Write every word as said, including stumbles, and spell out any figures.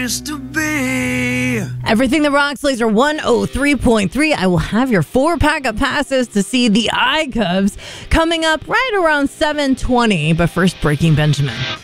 place to be. Everything that rocks, Laser one oh three point three. I will have your four pack of passes to see the I Cubs coming up right around seven twenty. But first, Breaking Benjamin.